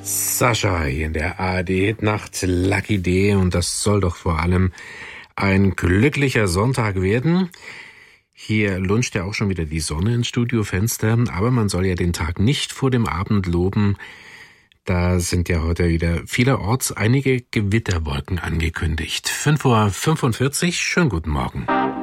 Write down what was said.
Sascha hier in der ARD-Hitnacht Lucky D, und das soll doch vor allem ein glücklicher Sonntag werden. Hier lunscht ja auch schon wieder die Sonne ins Studiofenster, aber man soll ja den Tag nicht vor dem Abend loben. Da sind ja heute wieder vielerorts einige Gewitterwolken angekündigt. 5:45 Uhr, schönen guten Morgen.